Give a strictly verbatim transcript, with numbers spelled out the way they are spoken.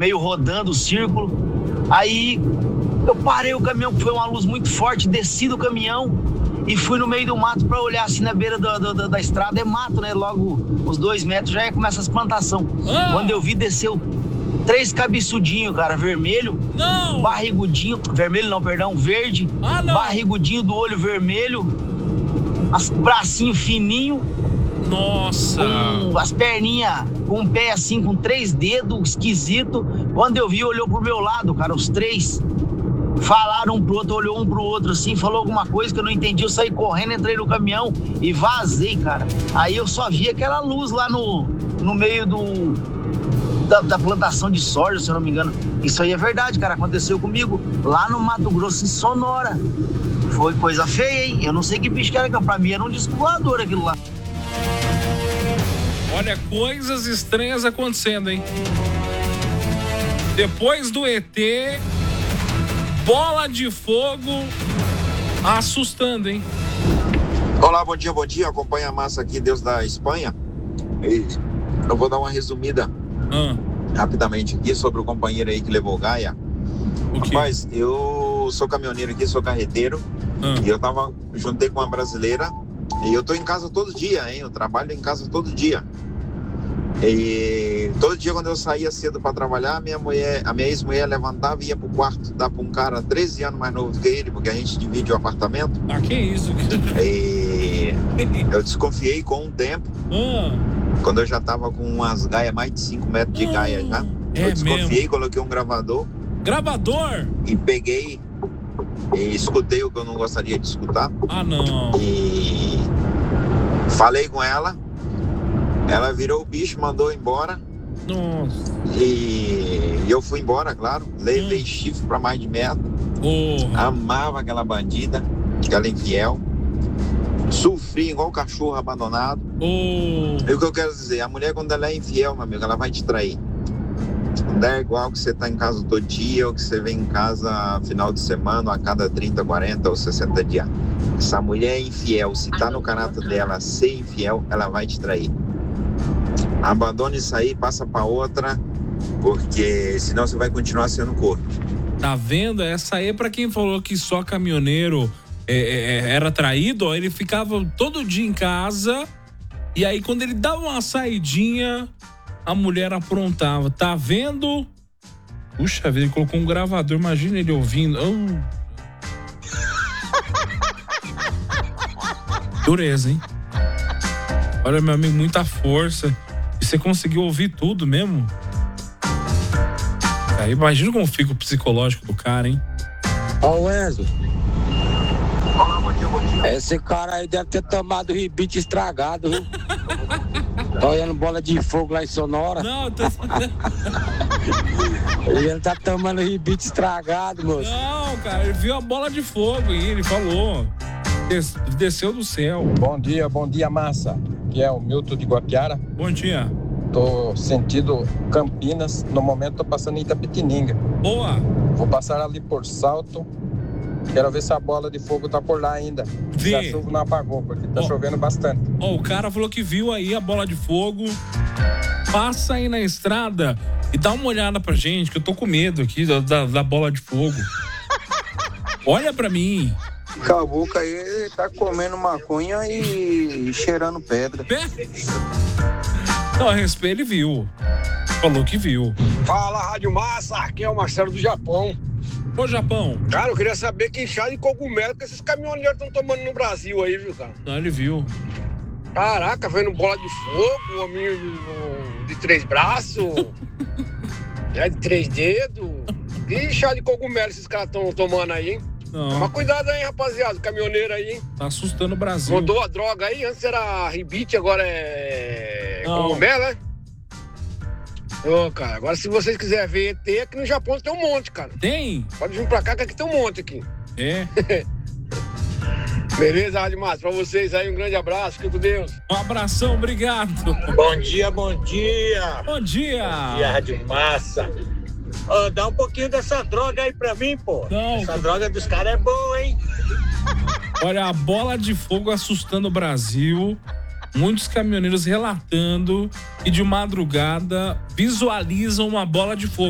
meio rodando o círculo. Aí eu parei o caminhão, que foi uma luz muito forte, desci do caminhão e fui no meio do mato pra olhar assim na beira da, da, da estrada. É mato, né? Logo uns dois metros já começa as plantações. Ah. Quando eu vi, desceu três cabeçudinhos, cara, vermelho, não. barrigudinho, vermelho não, perdão, verde, ah, não. barrigudinho do olho vermelho, as bracinho fininho. Nossa! Com as perninhas, com um pé assim, com três dedos, esquisito. Quando eu vi, olhou pro meu lado, cara, os três. Falaram um pro outro, olhou um pro outro assim, falou alguma coisa que eu não entendi. Eu saí correndo, entrei no caminhão e vazei, cara. Aí eu só vi aquela luz lá no, no meio do, da, da plantação de soja, se eu não me engano. Isso aí é verdade, cara, aconteceu comigo lá no Mato Grosso, em Sonora. Foi coisa feia, hein? Eu não sei que bicho que era, que pra mim era um disco voador aquilo lá. Olha, coisas estranhas acontecendo, hein? Depois do E T, bola de fogo assustando, hein? Olá, bom dia, bom dia. Acompanha a massa aqui, Deus da Espanha. E eu vou dar uma resumida ah. rapidamente aqui sobre o companheiro aí que levou Gaia. Rapaz, eu sou caminhoneiro aqui, sou carreteiro. Ah. E eu tava, juntei com uma brasileira. E eu tô em casa todo dia, hein? Eu trabalho em casa todo dia. E todo dia quando eu saía cedo para trabalhar, a minha mulher, a minha ex-mulher levantava e ia pro quarto dar pra um cara treze anos mais novo que ele, porque a gente divide o apartamento. Ah, que isso? E eu desconfiei com um tempo, ah. quando eu já tava com umas gaias, mais de cinco metros de ah, gaia já. É eu desconfiei, mesmo? Coloquei um gravador. Gravador? E peguei e escutei o que eu não gostaria de escutar. Ah, não. E falei com ela. Ela virou o bicho, mandou embora. Nossa. E eu fui embora, claro. Levei hum. chifre pra mais de metro. Oh. Amava aquela bandida, aquela infiel. Sofri igual um cachorro abandonado. Oh. E o que eu quero dizer, a mulher quando ela é infiel, meu amigo, ela vai te trair. Não é igual que você tá em casa todo dia ou que você vem em casa final de semana, a cada trinta, quarenta ou sessenta dias. Essa mulher é infiel, se tá no caráter dela ser infiel, ela vai te trair. Abandone isso aí, passa pra outra, porque senão você vai continuar sendo corno. Tá vendo? Essa aí é pra quem falou que só caminhoneiro é, é, era traído, ó, ele ficava todo dia em casa e aí quando ele dava uma saidinha, a mulher aprontava. Tá vendo? Puxa vida, ele colocou um gravador, imagina ele ouvindo. Oh. Dureza, hein? Olha, meu amigo, muita força. E você conseguiu ouvir tudo mesmo? Aí imagina como fica o psicológico do cara, hein? Ó, o Enzo. Esse cara aí deve ter tomado ribite estragado, viu? Tá olhando bola de fogo lá em Sonora. Não, tô... Ele tá tomando ribite estragado, moço. Não, cara, ele viu a bola de fogo e ele falou. Des- desceu do céu. Bom dia, bom dia, massa. Que é o Milton de Guapiara. Bom dia. Tô sentido Campinas, no momento tô passando em Itapetininga. Boa. Vou passar ali por Salto. Quero ver se a bola de fogo tá por lá ainda. Vê. Se a chuva não apagou, porque tá oh. chovendo bastante. Ó, oh, o cara falou que viu aí a bola de fogo. Passa aí na estrada e dá uma olhada pra gente, que eu tô com medo aqui da, da bola de fogo. Olha pra mim. Caboclo aí tá comendo maconha e cheirando pedra. Não, a respeito, ele viu. Falou que viu. Fala, Rádio Massa, aqui é o Marcelo do Japão. Ô, Japão. Cara, eu queria saber que chá de cogumelo que esses caminhoneiros estão tomando no Brasil aí, viu, cara? Não, ele viu. Caraca, vendo bola de fogo, homem de três braços, é de três dedos. Que chá de cogumelo esses caras estão tomando aí, hein? Não. Mas cuidado aí, rapaziada, caminhoneiro aí, hein? Tá assustando o Brasil. Mudou a droga aí, antes era ribite, agora é Não. cogumelo, né? Ô, oh, cara, agora se vocês quiserem ver E T, aqui no Japão tem um monte, cara. Tem? Pode vir pra cá que aqui tem um monte aqui. É. Beleza, Rádio Massa, pra vocês aí um grande abraço, fique com Deus. Um abração, obrigado. Bom dia, bom dia. Bom dia. Bom dia, Rádio Massa. Oh, dá um pouquinho dessa droga aí pra mim, pô. Não. Essa droga dos caras é boa, hein? Olha, a bola de fogo assustando o Brasil. Muitos caminhoneiros relatando que de madrugada visualizam uma bola de fogo.